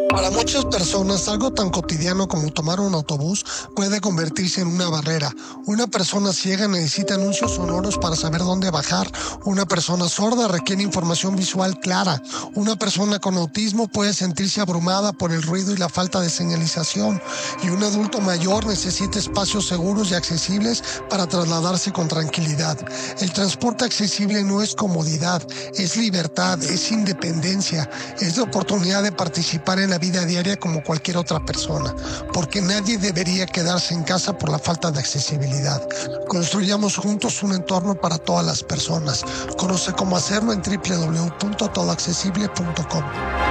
Para muchas personas, algo tan cotidiano como tomar un autobús puede convertirse en una barrera. Una persona ciega necesita anuncios sonoros para saber dónde bajar. Una persona sorda requiere información visual clara. Una persona con autismo puede sentirse abrumada por el ruido y la falta de señalización. Y un adulto mayor necesita espacios seguros y accesibles para trasladarse con tranquilidad. El transporte accesible no es comodidad, es libertad, es independencia, es la oportunidad de participar en la vida diaria como cualquier otra persona, porque nadie debería quedarse en casa por la falta de accesibilidad. Construyamos juntos un entorno para todas las personas. Conoce cómo hacerlo en www.todoaccesible.com.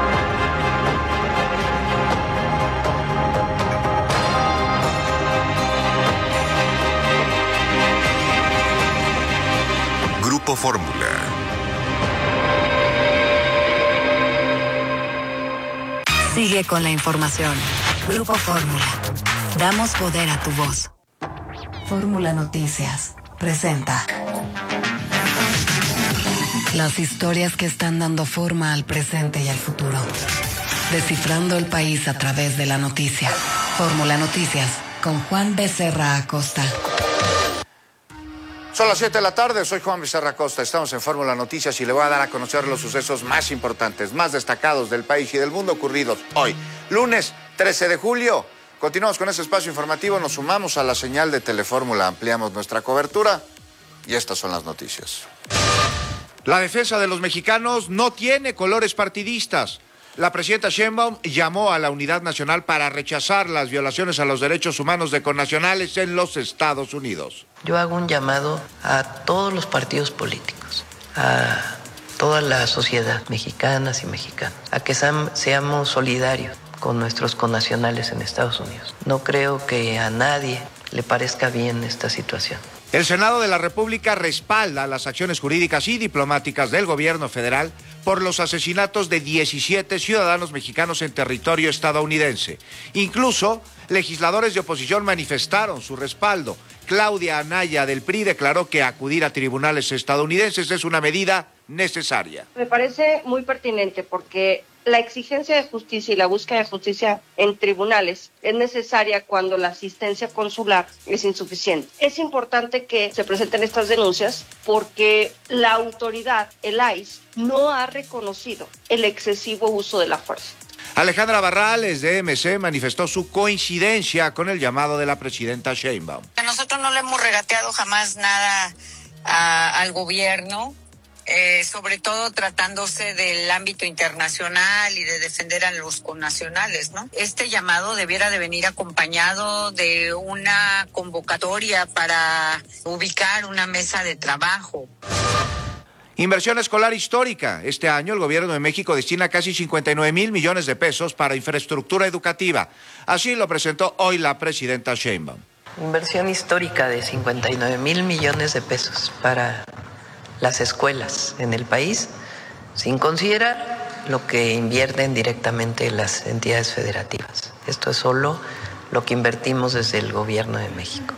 Grupo Fórmula. Sigue con la información. Grupo Fórmula. Damos poder a tu voz. Fórmula Noticias presenta las historias que están dando forma al presente y al futuro. Descifrando el país a través de la noticia. Fórmula Noticias con Juan Becerra Acosta. Son las 7 de la tarde, soy Juan Becerra Acosta, estamos en Fórmula Noticias y le voy a dar a conocer los sucesos más importantes, más destacados del país y del mundo ocurridos hoy, lunes 13 de julio. Continuamos con este espacio informativo, nos sumamos a la señal de Telefórmula, ampliamos nuestra cobertura y estas son las noticias. La defensa de los mexicanos no tiene colores partidistas. La presidenta Sheinbaum llamó a la unidad nacional para rechazar las violaciones a los derechos humanos de connacionales en los Estados Unidos. Yo hago un llamado a todos los partidos políticos, a toda la sociedad, mexicanas y mexicanos, a que seamos solidarios con nuestros connacionales en Estados Unidos. No creo que a nadie le parezca bien esta situación. El Senado de la República respalda las acciones jurídicas y diplomáticas del gobierno federal por los asesinatos de 17 ciudadanos mexicanos en territorio estadounidense. Incluso, legisladores de oposición manifestaron su respaldo. Claudia Anaya del PRI declaró que acudir a tribunales estadounidenses es una medida necesaria. Me parece muy pertinente porque la exigencia de justicia y la búsqueda de justicia en tribunales es necesaria cuando la asistencia consular es insuficiente. Es importante que se presenten estas denuncias porque la autoridad, el ICE, no ha reconocido el excesivo uso de la fuerza. Alejandra Barrales de MC manifestó su coincidencia con el llamado de la presidenta Sheinbaum. Nosotros no le hemos regateado jamás nada al gobierno. Sobre todo tratándose del ámbito internacional y de defender a los connacionales, ¿no? Este llamado debiera de venir acompañado de una convocatoria para ubicar una mesa de trabajo. Inversión escolar histórica. Este año el gobierno de México destina casi 59,000 millones de pesos para infraestructura educativa. Así lo presentó hoy la presidenta Sheinbaum. Inversión histórica de 59,000 millones de pesos para las escuelas en el país, sin considerar lo que invierten directamente las entidades federativas. Esto es solo lo que invertimos desde el Gobierno de México.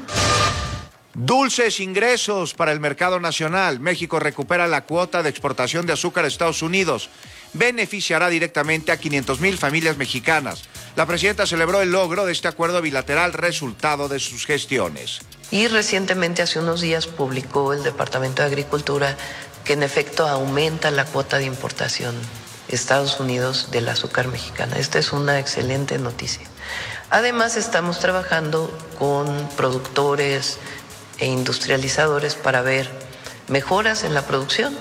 Dulces ingresos para el mercado nacional. México recupera la cuota de exportación de azúcar a Estados Unidos. Beneficiará directamente a 500,000 familias mexicanas. La presidenta celebró el logro de este acuerdo bilateral resultado de sus gestiones. Y recientemente, hace unos días, publicó el Departamento de Agricultura que en efecto aumenta la cuota de importación de Estados Unidos del azúcar mexicana. Esta es una excelente noticia. Además, estamos trabajando con productores e industrializadores para ver mejoras en la producción.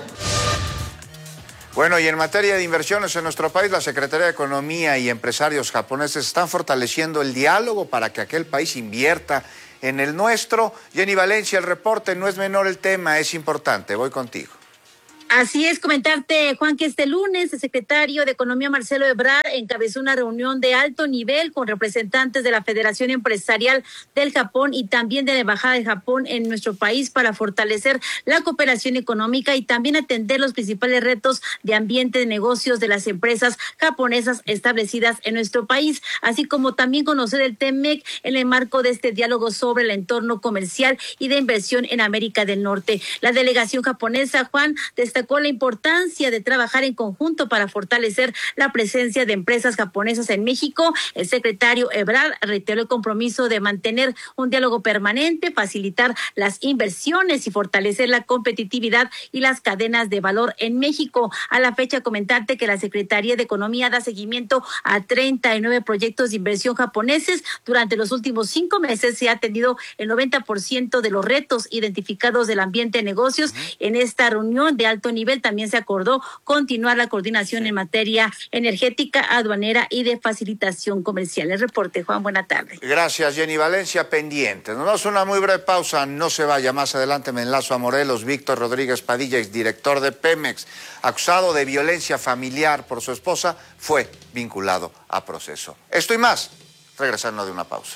Bueno, y en materia de inversiones en nuestro país, la Secretaría de Economía y empresarios japoneses están fortaleciendo el diálogo para que aquel país invierta en el nuestro. Jenny Valencia, el reporte, no es menor el tema, es importante. Voy contigo. Así es, comentarte, Juan, que este lunes el secretario de Economía, Marcelo Ebrard, encabezó una reunión de alto nivel con representantes de la Federación Empresarial del Japón y también de la Embajada de Japón en nuestro país para fortalecer la cooperación económica y también atender los principales retos de ambiente de negocios de las empresas japonesas establecidas en nuestro país, así como también conocer el TEMEC en el marco de este diálogo sobre el entorno comercial y de inversión en América del Norte. La delegación japonesa, Juan, destacó destacó la importancia de trabajar en conjunto para fortalecer la presencia de empresas japonesas en México. El secretario Ebrard reiteró el compromiso de mantener un diálogo permanente, facilitar las inversiones y fortalecer la competitividad y las cadenas de valor en México. A la fecha, comentarte que la Secretaría de Economía da seguimiento a 39 proyectos de inversión japoneses. Durante los últimos 5 meses se ha atendido el 90% de los retos identificados del ambiente de negocios. En esta reunión de alto nivel también se acordó continuar la coordinación en materia energética, aduanera y de facilitación comercial. El reporte, Juan, buena tarde. Gracias, Jenny Valencia, pendiente. Nos vamos a una muy breve pausa, no se vaya, más adelante me enlazo a Morelos. Víctor Rodríguez Padilla, exdirector de Pemex, acusado de violencia familiar por su esposa, fue vinculado a proceso. Esto y más, regresando de una pausa.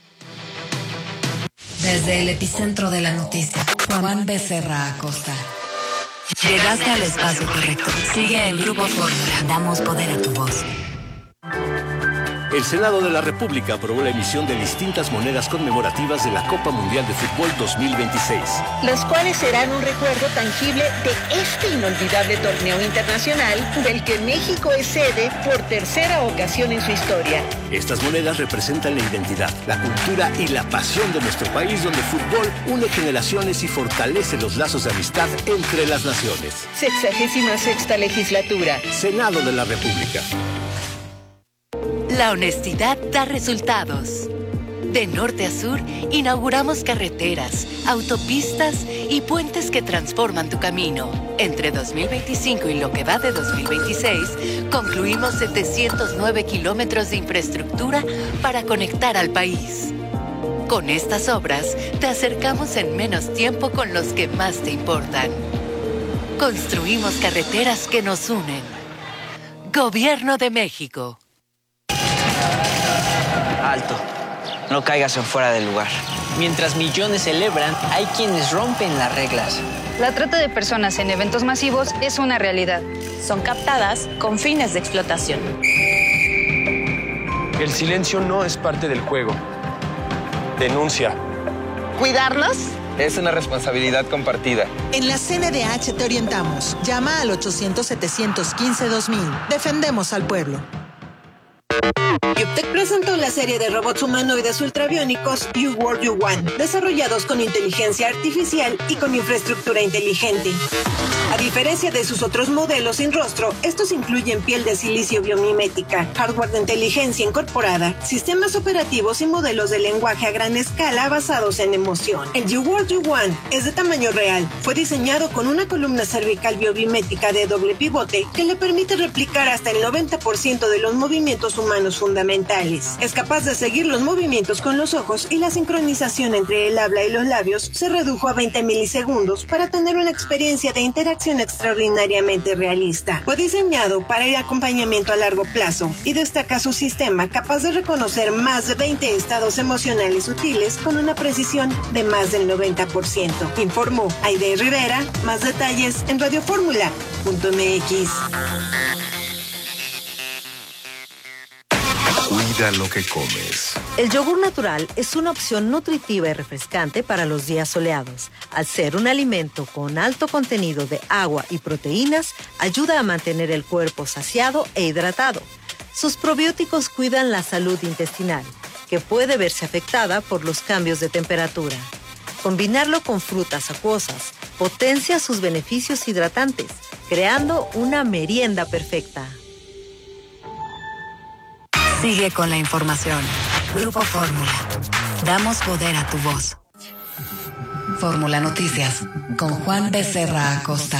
Desde el epicentro de la noticia, Juan Becerra Acosta. Llegaste al espacio correcto. Sigue el Grupo Fórmula. Damos poder a tu voz. El Senado de la República aprobó la emisión de distintas monedas conmemorativas de la Copa Mundial de Fútbol 2026. Las cuales serán un recuerdo tangible de este inolvidable torneo internacional del que México es sede por tercera ocasión en su historia. Estas monedas representan la identidad, la cultura y la pasión de nuestro país, donde el fútbol une generaciones y fortalece los lazos de amistad entre las naciones. 66ª legislatura. Senado de la República. La honestidad da resultados. De norte a sur, inauguramos carreteras, autopistas y puentes que transforman tu camino. Entre 2025 y lo que va de 2026, concluimos 709 kilómetros de infraestructura para conectar al país. Con estas obras, te acercamos en menos tiempo con los que más te importan. Construimos carreteras que nos unen. Gobierno de México. Alto, no caigas en fuera del lugar. Mientras millones celebran, hay quienes rompen las reglas. La trata de personas en eventos masivos es una realidad. Son captadas con fines de explotación. El silencio no es parte del juego. Denuncia. ¿Cuidarnos? Es una responsabilidad compartida. En la CNDH te orientamos. Llama al 800-715-2000. Defendemos al pueblo. Yuptec presentó la serie de robots humanoides ultrabiónicos You World You Want, desarrollados con inteligencia artificial y con infraestructura inteligente. A diferencia de sus otros modelos sin rostro, estos incluyen piel de silicio biomimética, hardware de inteligencia incorporada, sistemas operativos y modelos de lenguaje a gran escala basados en emoción. El You World You Want es de tamaño real. Fue diseñado con una columna cervical biomimética de doble pivote que le permite replicar hasta el 90% de los movimientos humanos fundamentales. Es capaz de seguir los movimientos con los ojos y la sincronización entre el habla y los labios se redujo a 20 milisegundos para tener una experiencia de interacción extraordinariamente realista. Fue diseñado para el acompañamiento a largo plazo y destaca su sistema capaz de reconocer más de 20 estados emocionales sutiles con una precisión de más del 90%. Informó Aide Rivera. Más detalles en radioformula.mx. Cuida lo que comes. El yogur natural es una opción nutritiva y refrescante para los días soleados. Al ser un alimento con alto contenido de agua y proteínas, ayuda a mantener el cuerpo saciado e hidratado. Sus probióticos cuidan la salud intestinal, que puede verse afectada por los cambios de temperatura. Combinarlo con frutas acuosas potencia sus beneficios hidratantes, creando una merienda perfecta. Sigue con la información. Grupo Fórmula. Damos poder a tu voz. Fórmula Noticias con Juan Becerra Acosta.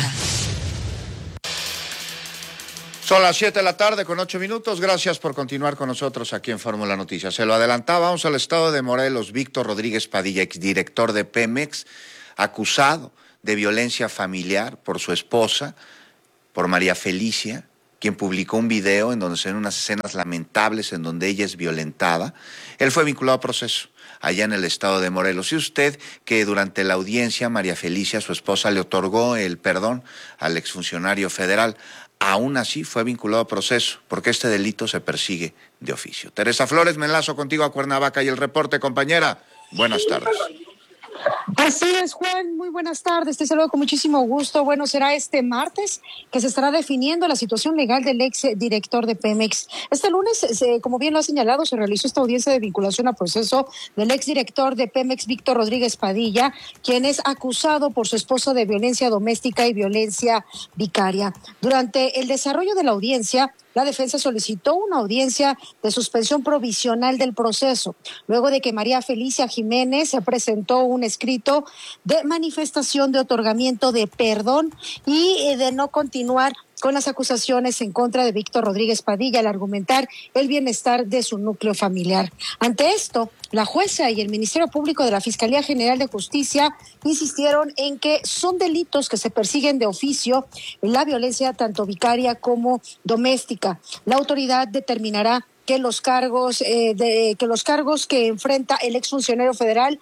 Son las 7 de la tarde con 8 minutos. Gracias por continuar con nosotros aquí en Fórmula Noticias. Se lo adelantaba, vamos al estado de Morelos. Víctor Rodríguez Padilla, exdirector de Pemex, acusado de violencia familiar por su esposa, por María Felicia, quien publicó un video en donde se ven unas escenas lamentables en donde ella es violentada. Él fue vinculado a proceso allá en el estado de Morelos. Y usted, que durante la audiencia María Felicia, su esposa, le otorgó el perdón al exfuncionario federal, aún así fue vinculado a proceso, porque este delito se persigue de oficio. Teresa Flores, me enlazo contigo a Cuernavaca y el reporte, compañera. Buenas tardes. Así es, Juan, muy buenas tardes, te saludo con muchísimo gusto. Bueno, será este martes que se estará definiendo la situación legal del ex director de Pemex. Este lunes, como bien lo ha señalado, se realizó esta audiencia de vinculación a proceso del ex director de Pemex, Víctor Rodríguez Padilla, quien es acusado por su esposa de violencia doméstica y violencia vicaria. Durante el desarrollo de la audiencia, la defensa solicitó una audiencia de suspensión provisional del proceso, luego de que María Felicia Jiménez se presentó un escrito de manifestación de otorgamiento de perdón y de no continuar con las acusaciones en contra de Víctor Rodríguez Padilla al argumentar el bienestar de su núcleo familiar. Ante esto, la jueza y el Ministerio Público de la Fiscalía General de Justicia insistieron en que son delitos que se persiguen de oficio en la violencia tanto vicaria como doméstica. La autoridad determinará que los cargos que enfrenta el exfuncionario federal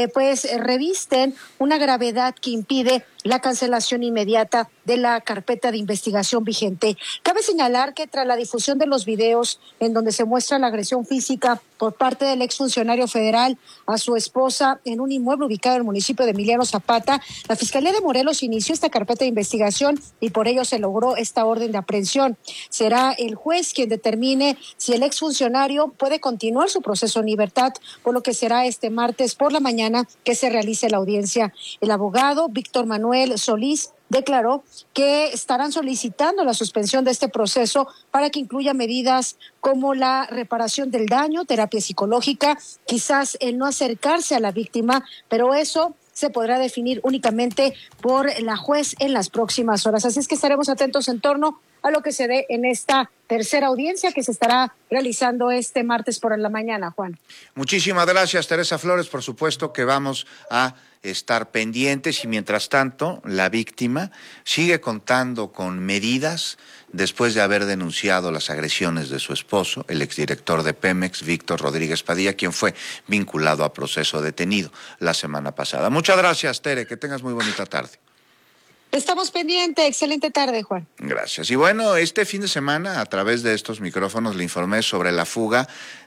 revisten una gravedad que impide la cancelación inmediata de la carpeta de investigación vigente. Cabe señalar que tras la difusión de los videos en donde se muestra la agresión física por parte del exfuncionario federal a su esposa en un inmueble ubicado en el municipio de Emiliano Zapata, la Fiscalía de Morelos inició esta carpeta de investigación y por ello se logró esta orden de aprehensión. Será el juez quien determine si el exfuncionario puede continuar su proceso en libertad, por lo que será este martes por la mañana que se realice la audiencia. El abogado Víctor Manuel Solís declaró que estarán solicitando la suspensión de este proceso para que incluya medidas como la reparación del daño, terapia psicológica, quizás el no acercarse a la víctima, pero eso se podrá definir únicamente por la juez en las próximas horas. Así es que estaremos atentos en torno a lo que se dé en esta tercera audiencia que se estará realizando este martes por la mañana, Juan. Muchísimas gracias, Teresa Flores. Por supuesto que vamos a estar pendientes y mientras tanto la víctima sigue contando con medidas después de haber denunciado las agresiones de su esposo, el exdirector de Pemex, Víctor Rodríguez Padilla, quien fue vinculado a proceso detenido la semana pasada. Muchas gracias, Tere, que tengas muy bonita tarde. Estamos pendientes. Excelente tarde, Juan. Gracias. Y bueno, este fin de semana, a través de estos micrófonos, le informé sobre la fuga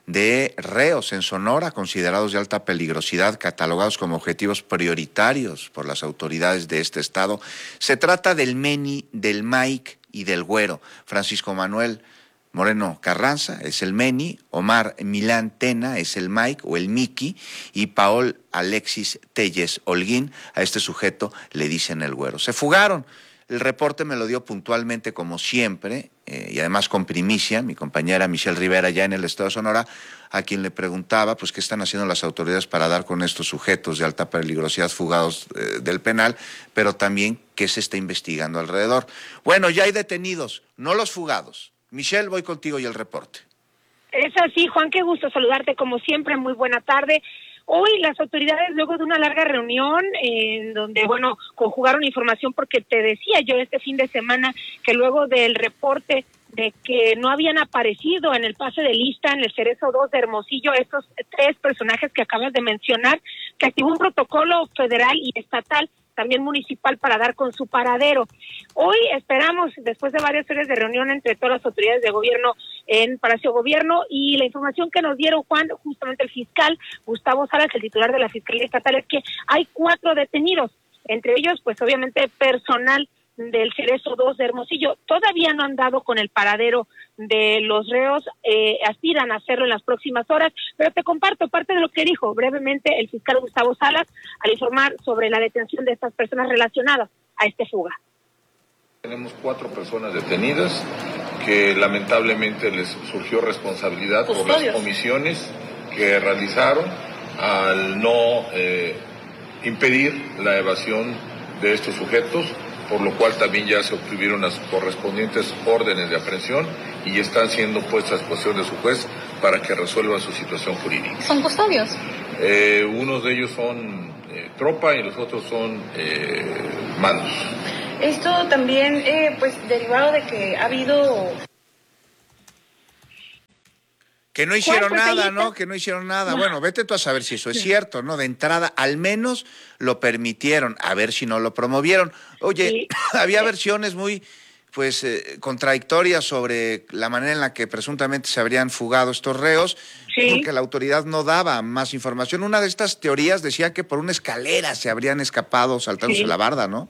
de reos en Sonora, considerados de alta peligrosidad, catalogados como objetivos prioritarios por las autoridades de este estado. Se trata del Meni, del Mike y del Güero. Francisco Manuel Moreno Carranza es el Meni, Omar Milán Tena es el Mike o el Mickey y Paol Alexis Telles Holguín, a este sujeto le dicen el Güero. Se fugaron, el reporte me lo dio puntualmente como siempre y además con primicia mi compañera Michelle Rivera ya en el estado de Sonora, a quien le preguntaba pues qué están haciendo las autoridades para dar con estos sujetos de alta peligrosidad fugados del penal, pero también qué se está investigando alrededor. Bueno, ya hay detenidos, no los fugados. Michelle, voy contigo y el reporte. Es así, Juan, qué gusto saludarte como siempre, muy buena tarde. Hoy las autoridades, luego de una larga reunión, en donde, conjugaron información porque te decía yo este fin de semana que luego del reporte de que no habían aparecido en el pase de lista en el Cerezo 2 de Hermosillo estos tres personajes que acabas de mencionar, que activó un protocolo federal y estatal, también municipal, para dar con su paradero. Hoy esperamos, después de varias horas de reunión entre todas las autoridades de gobierno en Palacio Gobierno, y la información que nos dieron, Juan, justamente el fiscal Gustavo Salas, el titular de la Fiscalía Estatal, es que hay 4 detenidos, entre ellos, pues obviamente personal del Cerezo 2 de Hermosillo. Todavía no han dado con el paradero de los reos, aspiran a hacerlo en las próximas horas, pero te comparto parte de lo que dijo brevemente el fiscal Gustavo Salas al informar sobre la detención de estas personas relacionadas a este fuga. Tenemos 4 personas detenidas que lamentablemente les surgió responsabilidad por las omisiones que realizaron al no impedir la evasión de estos sujetos, por lo cual también ya se obtuvieron las correspondientes órdenes de aprehensión y están siendo puestas a disposición de su juez para que resuelva su situación jurídica. ¿Son custodios? Unos de ellos son tropa y los otros son mandos. Esto también, derivado de que ha habido... Que no hicieron nada, ¿no? Que no hicieron nada. No. Bueno, vete tú a saber si eso es cierto, ¿no? De entrada, al menos lo permitieron, a ver si no lo promovieron. Oye, había versiones muy contradictorias sobre la manera en la que presuntamente se habrían fugado estos reos, porque la autoridad no daba más información. Una de estas teorías decía que por una escalera se habrían escapado saltándose la barda, ¿no?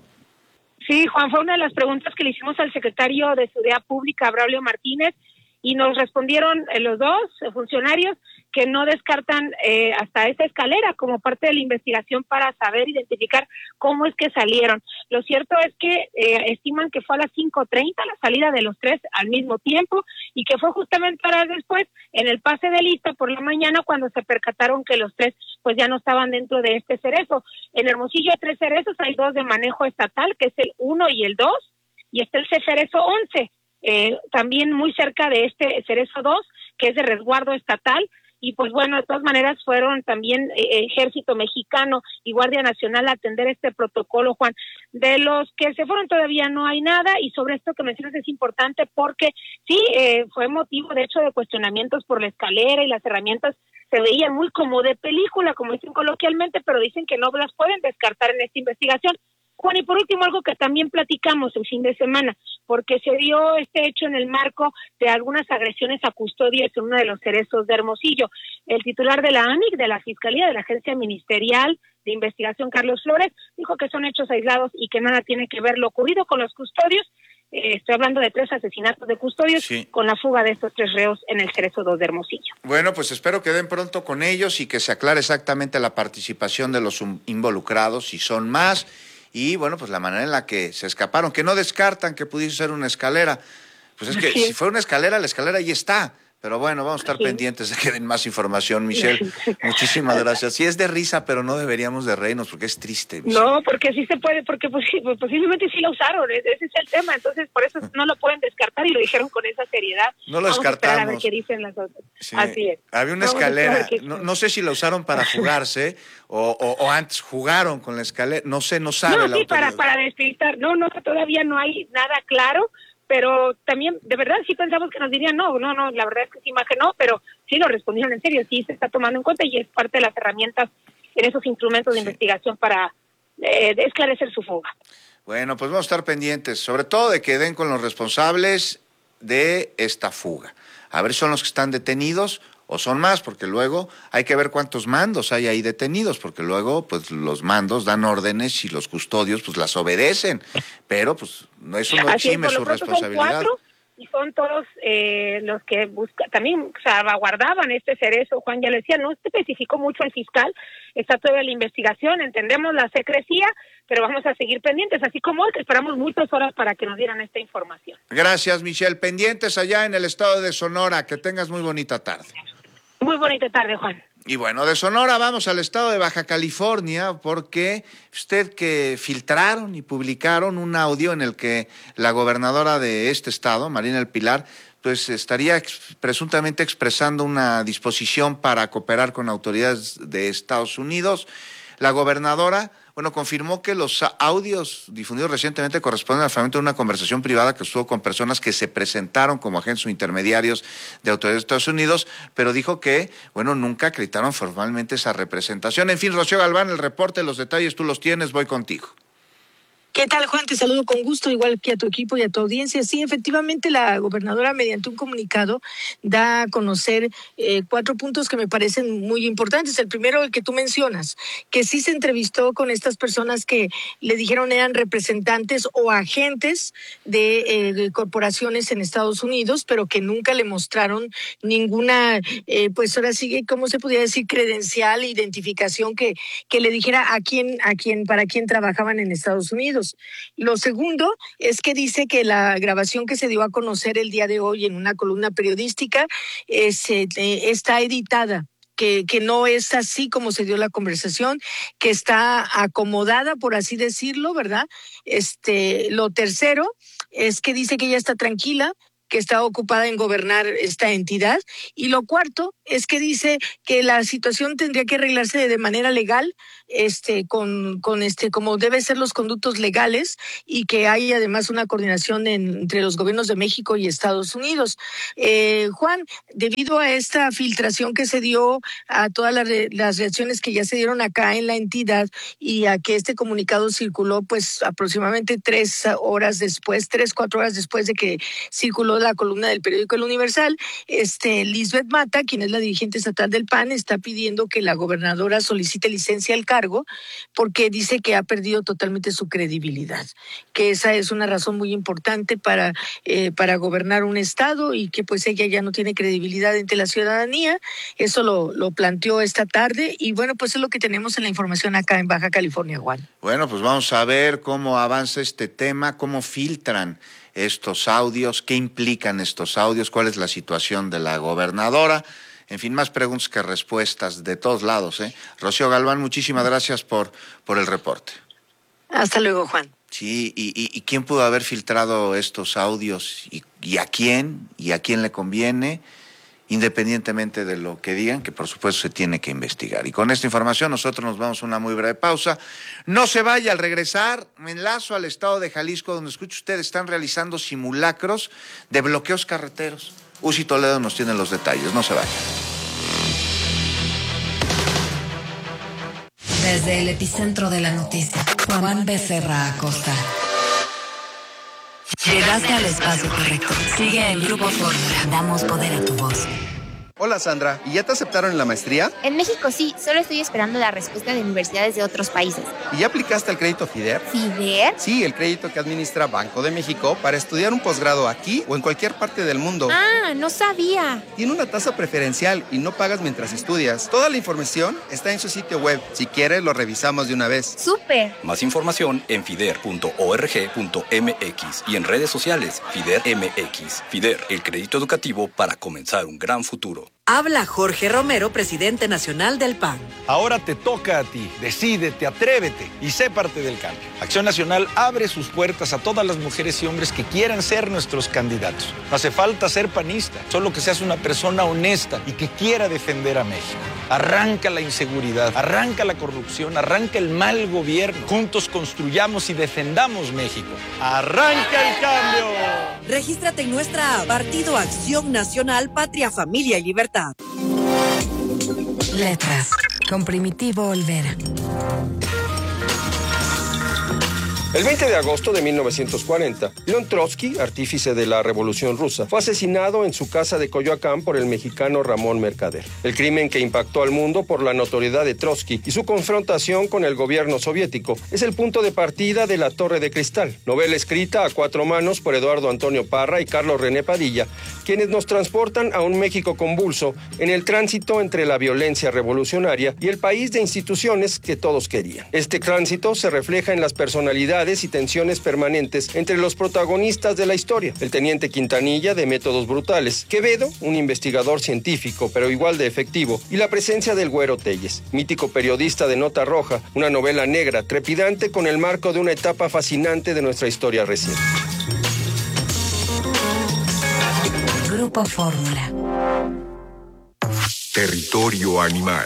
Sí, Juan, fue una de las preguntas que le hicimos al secretario de Seguridad Pública, Braulio Martínez, y nos respondieron los dos funcionarios que no descartan hasta esa escalera como parte de la investigación para saber identificar cómo es que salieron. Lo cierto es que estiman que fue a las 5:30 la salida de los tres al mismo tiempo y que fue justamente horas después en el pase de lista por la mañana cuando se percataron que los tres pues ya no estaban dentro de este cerezo. En Hermosillo hay 3 cerezos, hay 2 de manejo estatal, que es el 1 y el 2, y está el cerezo 11, también muy cerca de este cerezo 2, que es de resguardo estatal. Y pues bueno, de todas maneras fueron también Ejército Mexicano y Guardia Nacional a atender este protocolo, Juan. De los que se fueron todavía no hay nada, y sobre esto que mencionas es importante porque sí, fue motivo de hecho de cuestionamientos por la escalera y las herramientas se veían muy como de película, como dicen coloquialmente, pero dicen que no las pueden descartar en esta investigación. Juan, y por último, algo que también platicamos el fin de semana, porque se dio este hecho en el marco de algunas agresiones a custodias en uno de los cerezos de Hermosillo. El titular de la AMIC, de la Fiscalía, de la Agencia Ministerial de Investigación, Carlos Flores, dijo que son hechos aislados y que nada tiene que ver lo ocurrido con los custodios. Estoy hablando de 3 asesinatos de custodios con la fuga de estos 3 reos en el cerezo 2 de Hermosillo. Bueno, pues espero que den pronto con ellos y que se aclare exactamente la participación de los involucrados, si son más. Y bueno, pues la manera en la que se escaparon, que no descartan que pudiese ser una escalera. Pues es que si fue una escalera, la escalera ahí está. Pero bueno, vamos a estar pendientes de que den más información, Michelle. Muchísimas gracias. Sí es de risa, pero no deberíamos de reírnos porque es triste, Michelle. No, porque sí se puede, porque posiblemente sí la usaron, ese es el tema. Entonces, por eso no lo pueden descartar y lo dijeron con esa seriedad. No lo descartamos. A ver qué dicen las otras. Sí. Así es. Había una escalera, no sé si la usaron para fugarse o antes jugaron con la escalera, no sé, no sabe la autoridad. para despistar. No, todavía no hay nada claro. Pero también, de verdad, sí pensamos que nos dirían no, la verdad es que esa imagen no, pero sí lo respondieron en serio, sí se está tomando en cuenta y es parte de las herramientas en esos instrumentos de investigación para esclarecer su fuga. Bueno, pues vamos a estar pendientes, sobre todo de que den con los responsables de esta fuga. A ver si son los que están detenidos o son más, porque luego hay que ver cuántos mandos hay ahí detenidos, porque luego pues los mandos dan órdenes y los custodios pues las obedecen, pero pues eso no exime su responsabilidad. Son 4 y son todos los que también salvaguardaban este cerezo. Juan ya le decía, no especificó mucho el fiscal, está todavía la investigación, entendemos la secrecía, pero vamos a seguir pendientes, así como hoy que esperamos muchas horas para que nos dieran esta información. Gracias, Michelle. Pendientes allá en el estado de Sonora, que tengas muy bonita tarde. Muy bonita tarde, Juan. Y bueno, de Sonora vamos al estado de Baja California, porque usted que filtraron y publicaron un audio en el que la gobernadora de este estado, Marina del Pilar, pues estaría presuntamente expresando una disposición para cooperar con autoridades de Estados Unidos. La gobernadora, confirmó que los audios difundidos recientemente corresponden al fragmento de una conversación privada que estuvo con personas que se presentaron como agentes o intermediarios de autoridades de Estados Unidos, pero dijo que, nunca acreditaron formalmente esa representación. En fin, Rocío Galván, el reporte, los detalles tú los tienes, voy contigo. ¿Qué tal, Juan? Te saludo con gusto, igual que a tu equipo y a tu audiencia. Sí, efectivamente, la gobernadora, mediante un comunicado, da a conocer 4 puntos que me parecen muy importantes. El primero, el que tú mencionas, que sí se entrevistó con estas personas que le dijeron eran representantes o agentes de corporaciones en Estados Unidos, pero que nunca le mostraron ninguna, pues ahora sí, ¿cómo se podría decir? Credencial, identificación que le dijera para quién trabajaban en Estados Unidos. Lo segundo es que dice que la grabación que se dio a conocer el día de hoy en una columna periodística está editada. Que no es así como se dio la conversación, que está acomodada, por así decirlo, ¿verdad? Lo tercero es que dice que ella está tranquila, que está ocupada en gobernar esta entidad. Y lo cuarto es que dice que la situación tendría que arreglarse de manera legal, como debe ser los conductos legales, y que hay además una coordinación entre los gobiernos de México y Estados Unidos. Juan, debido a esta filtración que se dio, a todas las reacciones que ya se dieron acá en la entidad y a que este comunicado circuló pues aproximadamente 4 horas después de que circuló la columna del periódico El Universal, Lisbeth Mata, quien es la dirigente estatal del PAN, está pidiendo que la gobernadora solicite licencia al cargo porque dice que ha perdido totalmente su credibilidad, que esa es una razón muy importante para gobernar un estado y que pues ella ya no tiene credibilidad ante la ciudadanía. Eso lo planteó esta tarde y bueno, pues es lo que tenemos en la información acá en Baja California, Juan. Bueno, pues vamos a ver cómo avanza este tema, cómo filtran estos audios, qué implican estos audios, cuál es la situación de la gobernadora. En fin, más preguntas que respuestas de todos lados, ¿eh? Rocío Galván, muchísimas gracias por el reporte. Hasta luego, Juan. Sí, y quién pudo haber filtrado estos audios y a quién le conviene, independientemente de lo que digan, que por supuesto se tiene que investigar. Y con esta información nosotros nos vamos a una muy breve pausa. No se vaya. Al regresar, me enlazo al estado de Jalisco, donde escucho ustedes están realizando simulacros de bloqueos carreteros. Uzi Toledo nos tiene los detalles, no se vaya. Desde el epicentro de la noticia, Juan Becerra Acosta. Llegaste al espacio correcto. Sigue el Grupo Fórmula. Damos poder a tu voz. Hola Sandra, ¿y ya te aceptaron en la maestría? En México sí, solo estoy esperando la respuesta de universidades de otros países. ¿Y ya aplicaste al crédito FIDER? ¿FIDER? Sí, el crédito que administra Banco de México para estudiar un posgrado aquí o en cualquier parte del mundo. Ah, no sabía. Tiene una tasa preferencial y no pagas mientras estudias. Toda la información está en su sitio web. Si quieres, lo revisamos de una vez. ¡Súper! Más información en fider.org.mx y en redes sociales FIDER MX. FIDER, el crédito educativo para comenzar un gran futuro. Habla Jorge Romero, presidente nacional del PAN. Ahora te toca a ti. Decídete, atrévete y sé parte del cambio. Acción Nacional abre sus puertas a todas las mujeres y hombres que quieran ser nuestros candidatos. No hace falta ser panista, solo que seas una persona honesta y que quiera defender a México. Arranca la inseguridad, arranca la corrupción, arranca el mal gobierno. Juntos construyamos y defendamos México. ¡Arranca el cambio! Regístrate en nuestra app Partido Acción Nacional, Patria, Familia y Libertad. Letras, con Primitivo Olvera. El 20 de agosto de 1940, León Trotsky, artífice de la Revolución Rusa, fue asesinado en su casa de Coyoacán por el mexicano Ramón Mercader. El crimen que impactó al mundo por la notoriedad de Trotsky y su confrontación con el gobierno soviético es el punto de partida de La Torre de Cristal, novela escrita a 4 manos por Eduardo Antonio Parra y Carlos René Padilla, quienes nos transportan a un México convulso en el tránsito entre la violencia revolucionaria y el país de instituciones que todos querían. Este tránsito se refleja en las personalidades y tensiones permanentes entre los protagonistas de la historia. El teniente Quintanilla, de métodos brutales; Quevedo, un investigador científico pero igual de efectivo; y la presencia del Güero Telles, mítico periodista de Nota Roja, una novela negra trepidante con el marco de una etapa fascinante de nuestra historia reciente. Grupo Fórmula. Territorio Animal.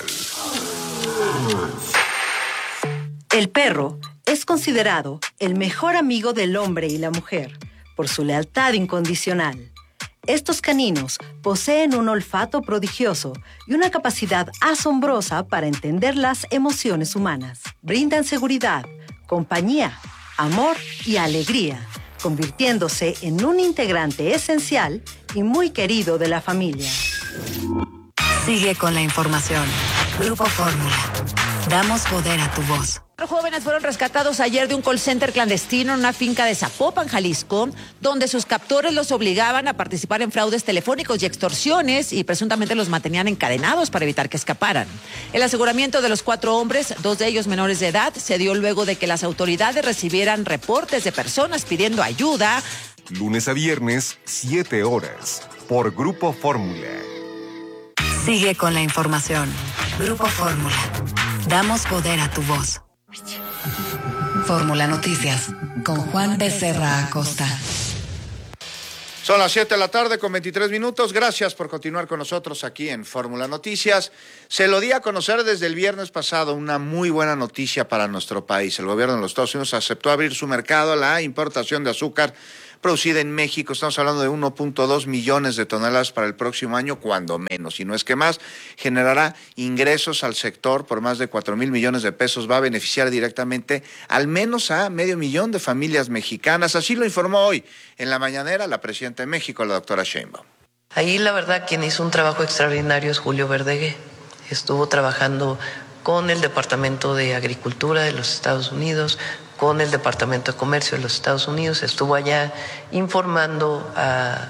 El perro es considerado el mejor amigo del hombre y la mujer por su lealtad incondicional. Estos caninos poseen un olfato prodigioso y una capacidad asombrosa para entender las emociones humanas. Brindan seguridad, compañía, amor y alegría, convirtiéndose en un integrante esencial y muy querido de la familia. Sigue con la información. Grupo Fórmula. Damos poder a tu voz. 4 jóvenes fueron rescatados ayer de un call center clandestino en una finca de Zapopan, Jalisco, donde sus captores los obligaban a participar en fraudes telefónicos y extorsiones y presuntamente los mantenían encadenados para evitar que escaparan. El aseguramiento de los 4 hombres, 2 de ellos menores de edad, se dio luego de que las autoridades recibieran reportes de personas pidiendo ayuda. Lunes a viernes, 7 horas, por Grupo Fórmula. Sigue con la información. Grupo Fórmula. Damos poder a tu voz. Fórmula Noticias, con Juan Becerra Acosta. Son las 7 de la tarde con 23 minutos. Gracias por continuar con nosotros aquí en Fórmula Noticias. Se lo di a conocer desde el viernes pasado, una muy buena noticia para nuestro país. El gobierno de los Estados Unidos aceptó abrir su mercado a la importación de azúcar producida en México. Estamos hablando de 1.2 millones de toneladas para el próximo año, cuando menos, y no es que más. Generará ingresos al sector por más de 4,000 millones de pesos. Va a beneficiar directamente al menos a 500,000 de familias mexicanas. Así lo informó hoy en la mañanera la presidenta de México, la doctora Sheinbaum. Ahí la verdad quien hizo un trabajo extraordinario es Julio Verdeguer. Estuvo trabajando con el Departamento de Agricultura de los Estados Unidos, con el Departamento de Comercio de los Estados Unidos, estuvo allá informando a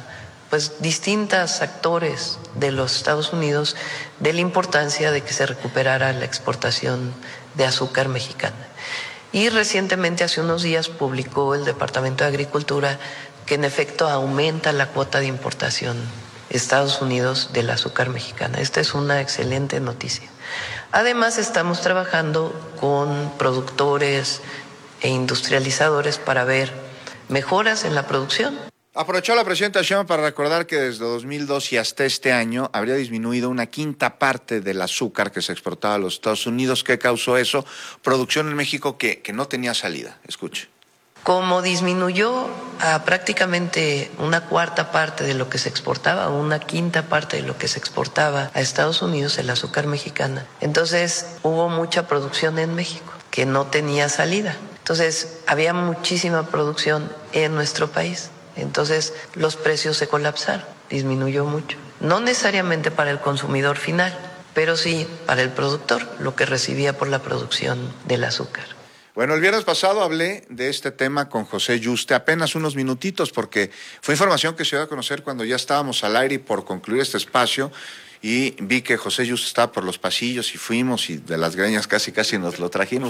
distintos actores de los Estados Unidos de la importancia de que se recuperara la exportación de azúcar mexicana. Y recientemente, hace unos días, publicó el Departamento de Agricultura que en efecto aumenta la cuota de importación de Estados Unidos del azúcar mexicana. Esta es una excelente noticia. Además, estamos trabajando con productores e industrializadores para ver mejoras en la producción. Aprovechó la presidenta Sheinbaum para recordar que desde 2002 y hasta este año habría disminuido 1/5 parte del azúcar que se exportaba a los Estados Unidos. ¿Qué causó eso? Producción en México que no tenía salida. Escuche. Como disminuyó a prácticamente 1/4 parte de lo que se exportaba, o 1/5 parte de lo que se exportaba a Estados Unidos, el azúcar mexicana, entonces hubo mucha producción en México que no tenía salida. Entonces había muchísima producción en nuestro país. Entonces los precios se colapsaron, disminuyó mucho. No necesariamente para el consumidor final, pero sí para el productor, lo que recibía por la producción del azúcar. Bueno, el viernes pasado hablé de este tema con José Yuste, apenas unos minutitos, porque fue información que se dio a conocer cuando ya estábamos al aire y por concluir este espacio, y vi que José Yuste estaba por los pasillos y fuimos y de las greñas casi nos lo trajimos.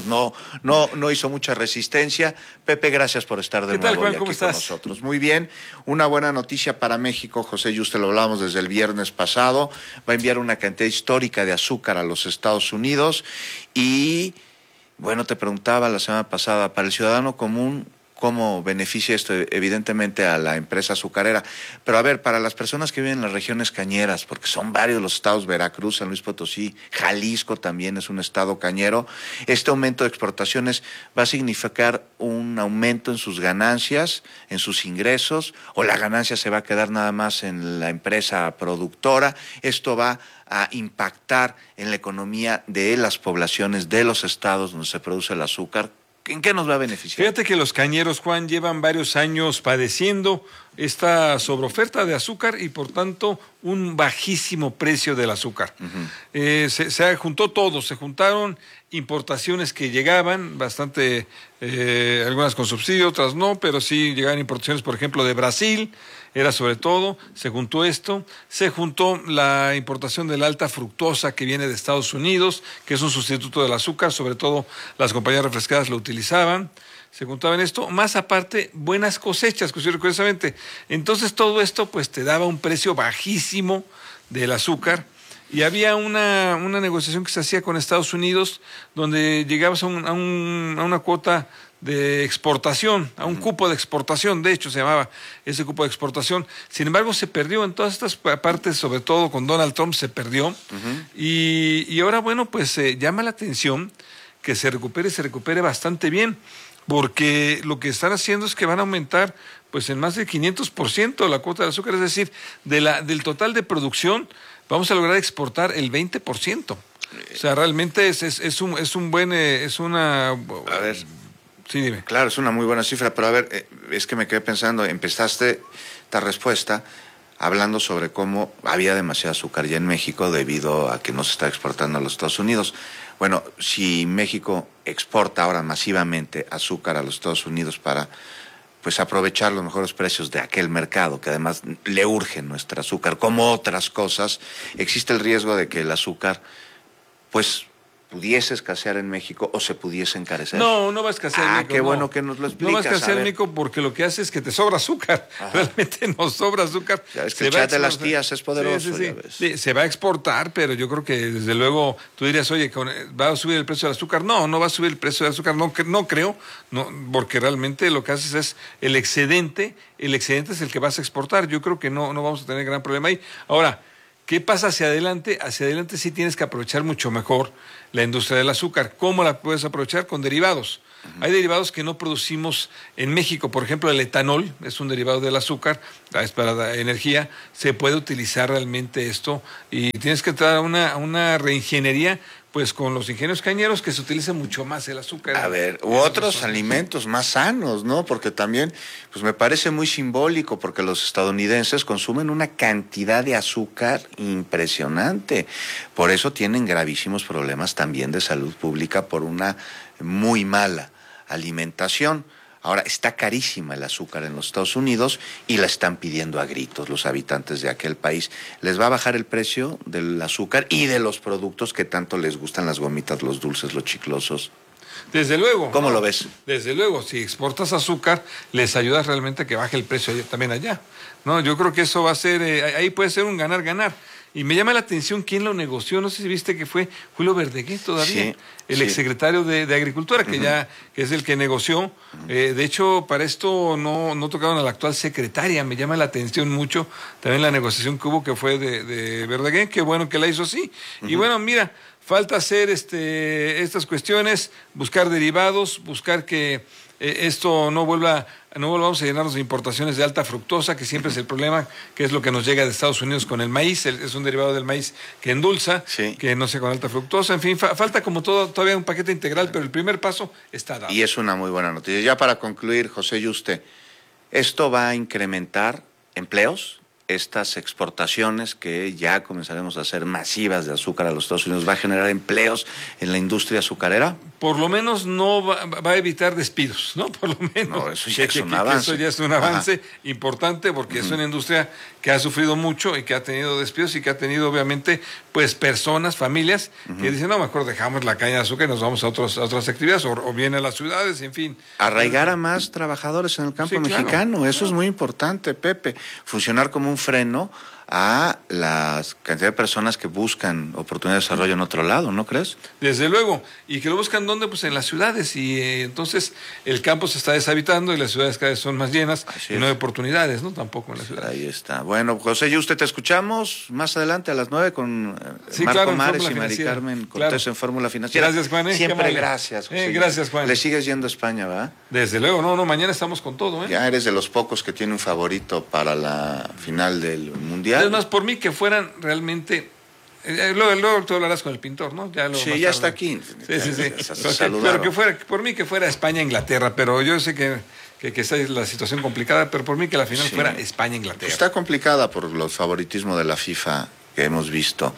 No hizo mucha resistencia. Pepe, gracias por estar de nuevo Juan? aquí ¿Cómo estás? con nosotros. Muy bien, una buena noticia para México. José Yuste, lo hablábamos desde el viernes pasado, va a enviar una cantidad histórica de azúcar a los Estados Unidos y... Bueno, te preguntaba la semana pasada, para el ciudadano común, ¿cómo beneficia esto? Evidentemente a la empresa azucarera. Pero a ver, para las personas que viven en las regiones cañeras, porque son varios los estados, Veracruz, San Luis Potosí, Jalisco también es un estado cañero, este aumento de exportaciones va a significar un aumento en sus ganancias, en sus ingresos, o la ganancia se va a quedar nada más en la empresa productora. Esto va a impactar en la economía de las poblaciones, de los estados donde se produce el azúcar. ¿En qué nos va a beneficiar? Fíjate que los cañeros, Juan, llevan varios años padeciendo esta sobreoferta de azúcar y por tanto un bajísimo precio del azúcar. Uh-huh. Se juntó todo, se juntaron importaciones que llegaban, bastante, algunas con subsidio, otras no, pero sí llegaban importaciones, por ejemplo, de Brasil, era sobre todo, se juntó esto, se juntó la importación de la alta fructosa que viene de Estados Unidos, que es un sustituto del azúcar, sobre todo las compañías refrescadas lo utilizaban, se juntaban esto, más aparte buenas cosechas, curiosamente. Entonces todo esto pues te daba un precio bajísimo del azúcar y había una negociación que se hacía con Estados Unidos donde llegabas a una cuota de exportación, a un cupo de exportación, de hecho se llamaba ese cupo de exportación. Sin embargo se perdió en todas estas partes, sobre todo con Donald Trump se perdió. Uh-huh. Y ahora bueno pues llama la atención que se recupere bastante bien, porque lo que están haciendo es que van a aumentar pues en más del 500% la cuota de azúcar, es decir, del total de producción vamos a lograr exportar el 20%. O sea, realmente es una... A ver, sí, dime. Claro, es una muy buena cifra, pero a ver, es que me quedé pensando, empezaste esta respuesta hablando sobre cómo había demasiado azúcar ya en México debido a que no se está exportando a los Estados Unidos. Bueno, si México exporta ahora masivamente azúcar a los Estados Unidos para pues aprovechar los mejores precios de aquel mercado, que además le urge nuestro azúcar, como otras cosas, existe el riesgo de que el azúcar pues pudiese escasear en México o se pudiese encarecer. No va a escasear en México. Qué bueno que nos lo explicas. No va a escasear en México porque lo que hace es que te sobra azúcar. Ajá. Realmente nos sobra azúcar. Ya ves que el chat de las tías es poderoso. Sí, se va a exportar, pero yo creo que desde luego tú dirías, oye, ¿va a subir el precio del azúcar? No va a subir el precio del azúcar. No creo, porque realmente lo que haces es el excedente es el que vas a exportar. Yo creo que no vamos a tener gran problema ahí. Ahora, ¿qué pasa hacia adelante? Hacia adelante sí tienes que aprovechar mucho mejor la industria del azúcar. ¿Cómo la puedes aprovechar? Con derivados. Uh-huh. Hay derivados que no producimos en México. Por ejemplo, el etanol es un derivado del azúcar, es para la energía. Se puede utilizar realmente esto y tienes que entrar a una reingeniería pues con los ingenios cañeros que se utiliza mucho más el azúcar. A ver, u otros alimentos más sanos, ¿no? Porque también, pues me parece muy simbólico porque los estadounidenses consumen una cantidad de azúcar impresionante. Por eso tienen gravísimos problemas también de salud pública por una muy mala alimentación. Ahora, está carísima el azúcar en los Estados Unidos y la están pidiendo a gritos los habitantes de aquel país. Les va a bajar el precio del azúcar y de los productos que tanto les gustan, las gomitas, los dulces, los chiclosos. Desde luego. ¿Cómo lo ves? Desde luego, si exportas azúcar, les ayudas realmente a que baje el precio también allá. No, yo creo que eso va a ser, ahí puede ser un ganar-ganar. Y me llama la atención quién lo negoció, no sé si viste que fue Julio Verdeguer todavía, el exsecretario de Agricultura, que es el que negoció. De hecho, para esto no tocaron a la actual secretaria, me llama la atención mucho también la negociación que hubo, que fue de Verdeguer, qué bueno que la hizo así. Y bueno, mira, falta hacer estas cuestiones, buscar derivados, buscar que esto no volvamos a llenarnos de importaciones de alta fructosa, que siempre es el problema, que es lo que nos llega de Estados Unidos con el maíz, es un derivado del maíz que endulza, que no sea con alta fructosa, en fin, falta como todavía un paquete integral, pero el primer paso está dado. Y es una muy buena noticia. Ya para concluir, José Yuste, ¿esto va a incrementar empleos? Estas exportaciones que ya comenzaremos a hacer masivas de azúcar a los Estados Unidos, ¿va a generar empleos en la industria azucarera? Por lo menos no va a evitar despidos, ¿no? Por lo menos. No, eso ya es un avance. Eso ya es un avance importante porque es una industria que ha sufrido mucho y que ha tenido despidos y que ha tenido obviamente pues personas, familias que dicen, no, mejor dejamos la caña de azúcar y nos vamos a otras actividades o bien a las ciudades, en fin. Arraigar a más trabajadores en el campo mexicano, eso es muy importante, Pepe. Funcionar como un freno a la cantidad de personas que buscan oportunidad de desarrollo en otro lado, ¿no crees? Desde luego, y que lo buscan ¿dónde? Pues en las ciudades, y entonces el campo se está deshabitando y las ciudades cada vez son más llenas y no hay oportunidades, ¿no? Tampoco en las ciudades. Ahí está. Bueno, José, y usted te escuchamos más adelante a las 9 con Marco Mares y Mari Carmen Cortés en Fórmula Financiera. Gracias, Juan. Siempre gracias, José. Gracias, Juan. Le sigues yendo a España, ¿verdad? Desde luego, no, mañana estamos con todo, ¿eh? Ya eres de los pocos que tiene un favorito para la final del Mundial. Es más, por mí que fueran realmente... Luego tú hablarás con el pintor, ¿no? Ya está aquí. Sí. Pero por mí que fuera España-Inglaterra, pero yo sé que esa es la situación complicada, pero por mí que la final fuera España-Inglaterra. Está complicada por los favoritismos de la FIFA que hemos visto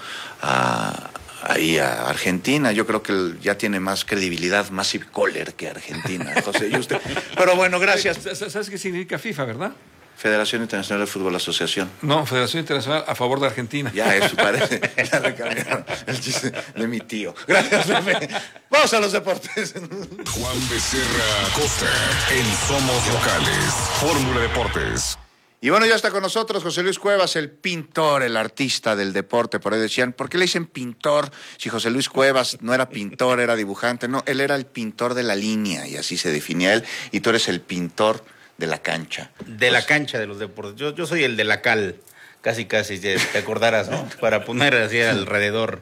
ahí a Argentina. Yo creo que ya tiene más credibilidad Massive Caller que Argentina, José. Pero bueno, gracias. ¿Sabes qué significa FIFA, verdad? Federación Internacional de Fútbol Asociación. No, Federación Internacional a favor de Argentina. Ya, eso parece. Ya le cambiaron el chiste de mi tío. Gracias, Pepe. Vamos a los deportes. Juan Becerra Acosta en Somos Locales. Fórmula Deportes. Y bueno, ya está con nosotros José Luis Cuevas, el pintor, el artista del deporte. Por ahí decían, ¿por qué le dicen pintor? Si José Luis Cuevas no era pintor, era dibujante. No, él era el pintor de la línea y así se definía él. Y tú eres el pintor de la cancha. De la cancha de los deportes. Yo soy el de la cal, casi, te acordarás, ¿no? Para poner así alrededor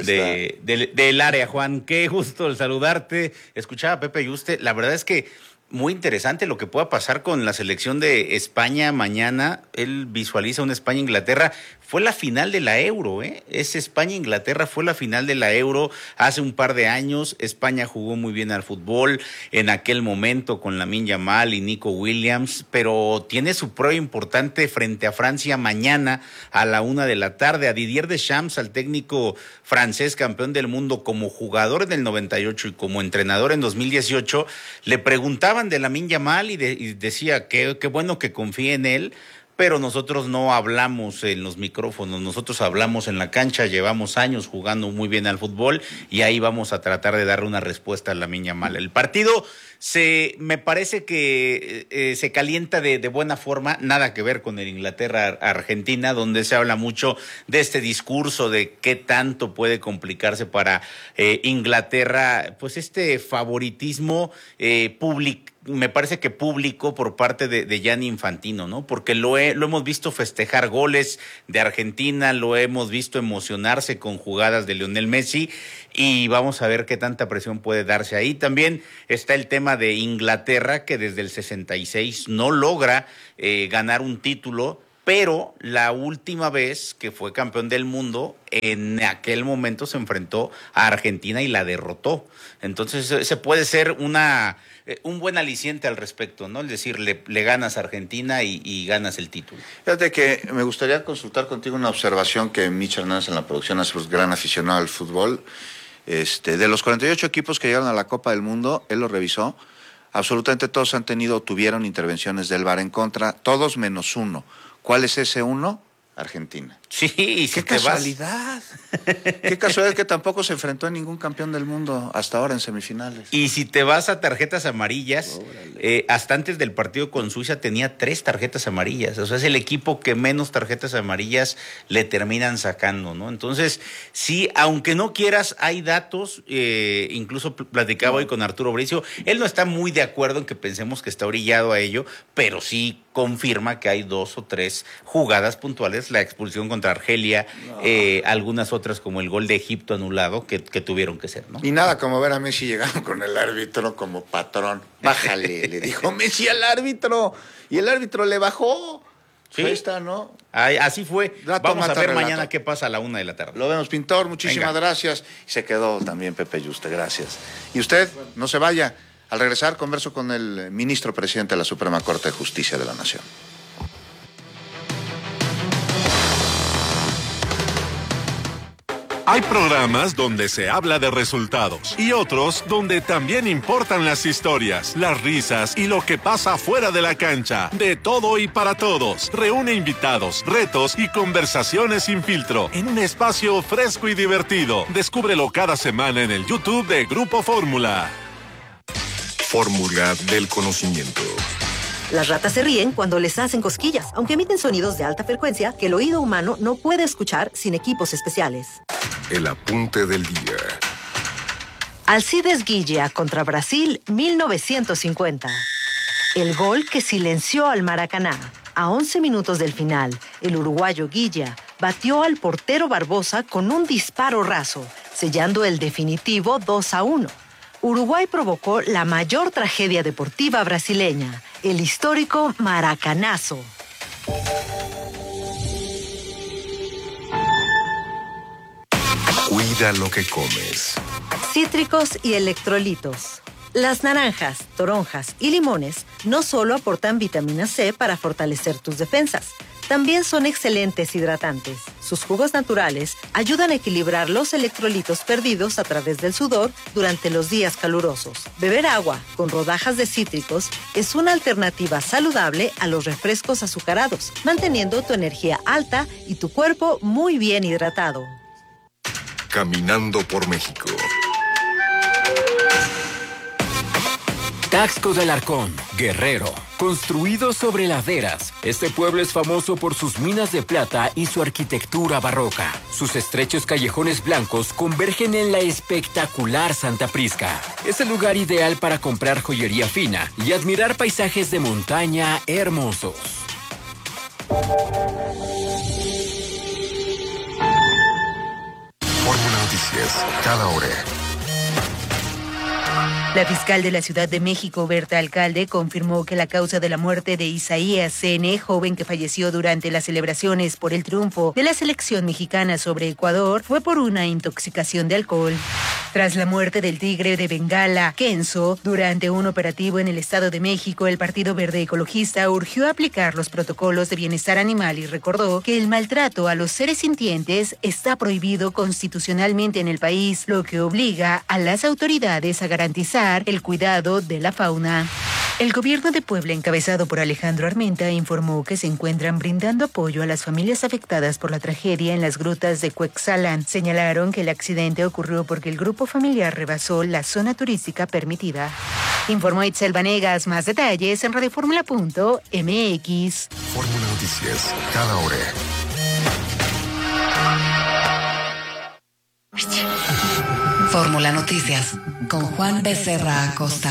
del área, Juan. Qué gusto el saludarte. Escuchaba a Pepe Yuste. La verdad es que muy interesante lo que pueda pasar con la selección de España mañana. Él visualiza una España-Inglaterra. Fue la final de la Euro, ¿eh? Es España-Inglaterra, fue la final de la Euro hace un par de años. España jugó muy bien al fútbol en aquel momento con Lamine Yamal y Nico Williams, pero tiene su prueba importante frente a Francia mañana a la 1:00 p.m. A Didier Deschamps, al técnico francés campeón del mundo como jugador en el 98 y como entrenador en 2018, le preguntaban de Lamine Yamal y decía que qué bueno que confíe en él, pero nosotros no hablamos en los micrófonos, nosotros hablamos en la cancha, llevamos años jugando muy bien al fútbol y ahí vamos a tratar de darle una respuesta a Lamine Yamal. El partido me parece que se calienta de buena forma, nada que ver con el Inglaterra-Argentina, donde se habla mucho de este discurso de qué tanto puede complicarse para Inglaterra, pues este favoritismo público. Me parece que público por parte de Gianni Infantino, ¿no? Porque lo hemos visto festejar goles de Argentina, lo hemos visto emocionarse con jugadas de Lionel Messi y vamos a ver qué tanta presión puede darse ahí. También está el tema de Inglaterra, que desde el 66 no logra ganar un título, pero la última vez que fue campeón del mundo, en aquel momento se enfrentó a Argentina y la derrotó. Entonces, ese puede ser un buen aliciente al respecto, ¿no? Es decir, le ganas a Argentina y ganas el título. Fíjate que me gustaría consultar contigo una observación que Mitch Hernández en la producción hace, pues, gran aficionado al fútbol. De los 48 equipos que llegaron a la Copa del Mundo, él lo revisó, absolutamente todos tuvieron intervenciones del VAR en contra, todos menos uno. ¿Cuál es ese uno? Argentina. Sí, y qué casualidad. Qué casualidad que tampoco se enfrentó a ningún campeón del mundo hasta ahora en semifinales. Y si te vas a tarjetas amarillas, hasta antes del partido con Suiza tenía 3 tarjetas amarillas. O sea, es el equipo que menos tarjetas amarillas le terminan sacando, ¿no? Entonces, sí, aunque no quieras, hay datos. Incluso platicaba hoy con Arturo Bricio. Él no está muy de acuerdo en que pensemos que está orillado a ello, pero sí confirma que hay 2 o 3 jugadas puntuales, la expulsión contra Argelia, algunas otras como el gol de Egipto anulado que tuvieron que ser, ¿no? Y nada como ver a Messi llegando con el árbitro como patrón. Bájale, le dijo Messi al árbitro y el árbitro le bajó. Sí. Ahí está, ¿no? Así fue. Vamos a ver relato. Mañana qué pasa a la 1 de la tarde. Lo vemos, pintor, muchísimas gracias. Y se quedó también Pepe Yuste, gracias. Y usted, no se vaya. Al regresar, converso con el ministro presidente de la Suprema Corte de Justicia de la Nación. Hay programas donde se habla de resultados y otros donde también importan las historias, las risas y lo que pasa fuera de la cancha. De todo y para todos. Reúne invitados, retos y conversaciones sin filtro en un espacio fresco y divertido. Descúbrelo cada semana en el YouTube de Grupo Fórmula. Fórmula del conocimiento. Las ratas se ríen cuando les hacen cosquillas, aunque emiten sonidos de alta frecuencia que el oído humano no puede escuchar sin equipos especiales. El apunte del día. Alcides Guilla contra Brasil, 1950. El gol que silenció al Maracaná. A 11 minutos del final, el uruguayo Guilla batió al portero Barbosa con un disparo raso, sellando el definitivo 2-1. Uruguay provocó la mayor tragedia deportiva brasileña, el histórico Maracanazo. Cuida lo que comes. Cítricos y electrolitos. Las naranjas, toronjas y limones no solo aportan vitamina C para fortalecer tus defensas, también son excelentes hidratantes. Sus jugos naturales ayudan a equilibrar los electrolitos perdidos a través del sudor durante los días calurosos. Beber agua con rodajas de cítricos es una alternativa saludable a los refrescos azucarados, manteniendo tu energía alta y tu cuerpo muy bien hidratado. Caminando por México. Taxco del Arcón, Guerrero. Construido sobre laderas, este pueblo es famoso por sus minas de plata y su arquitectura barroca. Sus estrechos callejones blancos convergen en la espectacular Santa Prisca. Es el lugar ideal para comprar joyería fina y admirar paisajes de montaña hermosos. Fórmula Noticias, cada hora. La fiscal de la Ciudad de México, Berta Alcalde, confirmó que la causa de la muerte de Isaías C.N., joven que falleció durante las celebraciones por el triunfo de la selección mexicana sobre Ecuador, fue por una intoxicación de alcohol. Tras la muerte del tigre de Bengala, Kenzo, durante un operativo en el Estado de México, el Partido Verde Ecologista urgió aplicar los protocolos de bienestar animal y recordó que el maltrato a los seres sintientes está prohibido constitucionalmente en el país, lo que obliga a las autoridades a garantizar el cuidado de la fauna. El gobierno de Puebla, encabezado por Alejandro Armenta, informó que se encuentran brindando apoyo a las familias afectadas por la tragedia en las grutas de Cuexalán. Señalaron que el accidente ocurrió porque el grupo familiar rebasó la zona turística permitida. Informó Itzel Vanegas. Más detalles en radioformula.mx. Fórmula Noticias, cada hora. Fórmula Noticias, con Juan Becerra Acosta.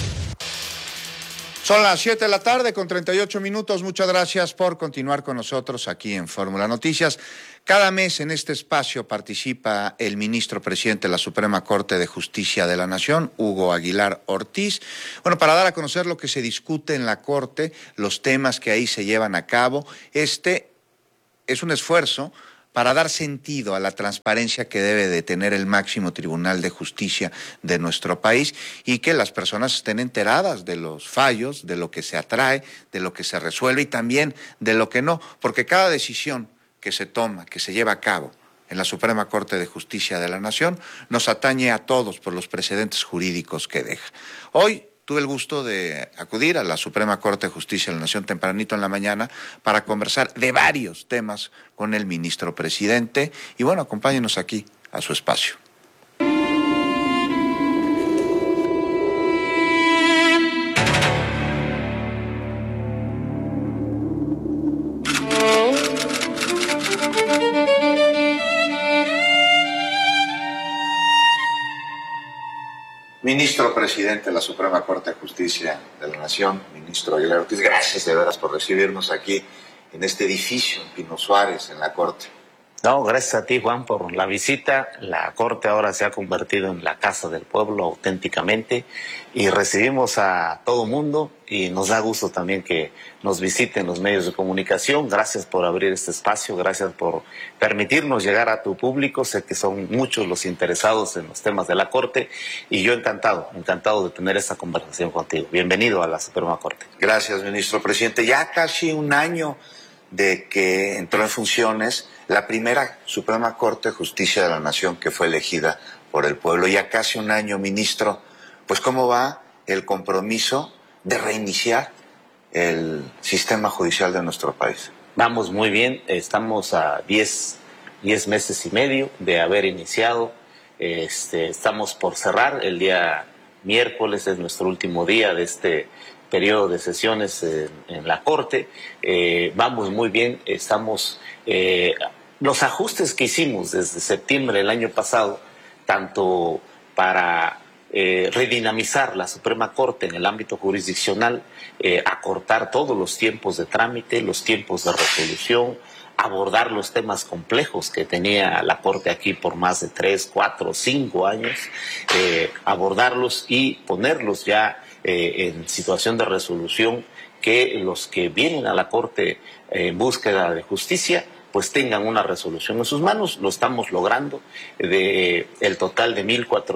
Son las 7 de la tarde con 38 minutos. Muchas gracias por continuar con nosotros aquí en Fórmula Noticias. Cada mes en este espacio participa el ministro presidente de la Suprema Corte de Justicia de la Nación, Hugo Aguilar Ortiz. Bueno, para dar a conocer lo que se discute en la Corte, los temas que ahí se llevan a cabo. Este es un esfuerzo para dar sentido a la transparencia que debe de tener el máximo Tribunal de Justicia de nuestro país y que las personas estén enteradas de los fallos, de lo que se atrae, de lo que se resuelve y también de lo que no, porque cada decisión que se toma, que se lleva a cabo en la Suprema Corte de Justicia de la Nación, nos atañe a todos por los precedentes jurídicos que deja. Hoy tuve el gusto de acudir a la Suprema Corte de Justicia de la Nación tempranito en la mañana para conversar de varios temas con el ministro presidente. Y bueno, acompáñenos aquí a su espacio. Ministro presidente de la Suprema Corte de Justicia de la Nación, ministro Aguilar Ortiz, gracias de veras por recibirnos aquí en este edificio en Pino Suárez, en la Corte. No, gracias a ti, Juan, por la visita. La Corte ahora se ha convertido en la casa del pueblo auténticamente y recibimos a todo mundo y nos da gusto también que nos visiten los medios de comunicación. Gracias por abrir este espacio, gracias por permitirnos llegar a tu público. Sé que son muchos los interesados en los temas de la Corte y yo encantado de tener esta conversación contigo. Bienvenido a la Suprema Corte. Gracias, ministro presidente. Ya casi un año de que entró en funciones la primera Suprema Corte de Justicia de la Nación que fue elegida por el pueblo. Ya casi un año, ministro, pues ¿cómo va el compromiso de reiniciar el sistema judicial de nuestro país? Vamos muy bien, estamos a 10 meses y medio de haber iniciado. Estamos por cerrar, el día miércoles es nuestro último día de este periodo de sesiones en la Corte. Vamos muy bien, estamos... los ajustes que hicimos desde septiembre del año pasado, tanto para redinamizar la Suprema Corte en el ámbito jurisdiccional, acortar todos los tiempos de trámite, los tiempos de resolución, abordar los temas complejos que tenía la Corte aquí por más de 3, 4, 5 años, abordarlos y ponerlos ya en situación de resolución, que los que vienen a la Corte en búsqueda de justicia pues tengan una resolución en sus manos. Lo estamos logrando. De el total de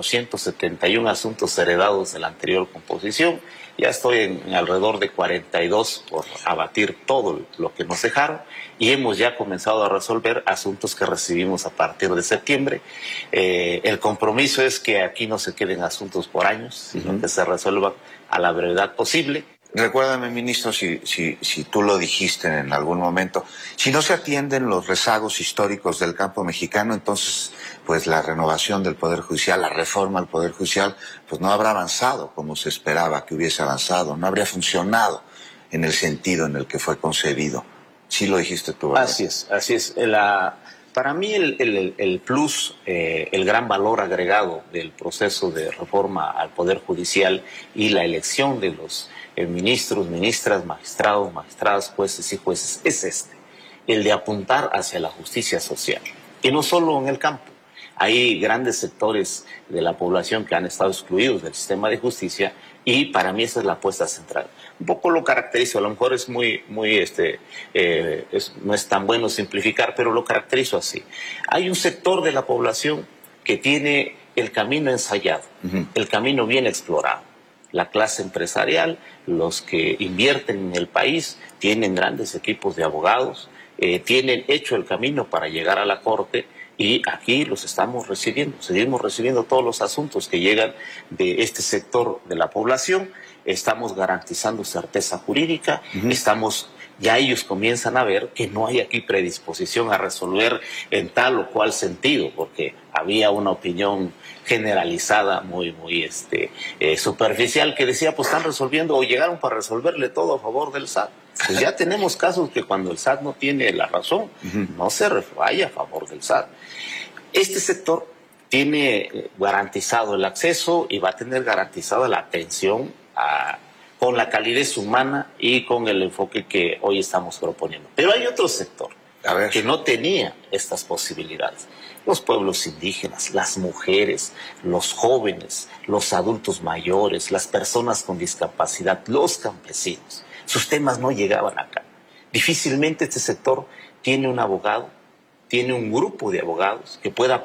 1,471 asuntos heredados de la anterior composición, ya estoy en alrededor de 42 por abatir todo lo que nos dejaron y hemos ya comenzado a resolver asuntos que recibimos a partir de septiembre. El compromiso es que aquí no se queden asuntos por años, sino que se resuelvan a la brevedad posible. Recuérdame, ministro, si tú lo dijiste en algún momento, si no se atienden los rezagos históricos del campo mexicano, entonces pues la renovación del Poder Judicial, la reforma al Poder Judicial, pues no habrá avanzado como se esperaba que hubiese avanzado, no habría funcionado en el sentido en el que fue concebido. Sí lo dijiste tú, ¿verdad? Así es. Para mí el plus, el gran valor agregado del proceso de reforma al Poder Judicial y la elección de los ministros, ministras, magistrados, magistradas, jueces y jueces es el de apuntar hacia la justicia social. Y no solo en el campo. Hay grandes sectores de la población que han estado excluidos del sistema de justicia y para mí esa es la apuesta central. Un poco lo caracterizo, a lo mejor es no es tan bueno simplificar, pero lo caracterizo así. Hay un sector de la población que tiene el camino ensayado, el camino bien explorado. La clase empresarial, los que invierten en el país, tienen grandes equipos de abogados, tienen hecho el camino para llegar a la Corte y aquí los estamos recibiendo. Seguimos recibiendo todos los asuntos que llegan de este sector de la población estamos garantizando certeza jurídica, ya ellos comienzan a ver que no hay aquí predisposición a resolver en tal o cual sentido, porque había una opinión generalizada muy superficial que decía, pues están resolviendo o llegaron para resolverle todo a favor del SAT. Pues ya tenemos casos que cuando el SAT no tiene la razón, no se vaya a favor del SAT. Este sector tiene garantizado el acceso y va a tener garantizada la atención con la calidez humana y con el enfoque que hoy estamos proponiendo. Pero hay otro sector que no tenía estas posibilidades. Los pueblos indígenas, las mujeres, los jóvenes, los adultos mayores, las personas con discapacidad, los campesinos. Sus temas no llegaban acá. Difícilmente este sector tiene un abogado, tiene un grupo de abogados que pueda